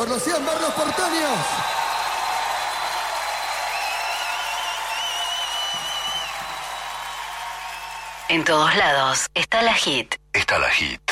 por los 100 barrios porteños. En todos lados está la hit. Está la hit.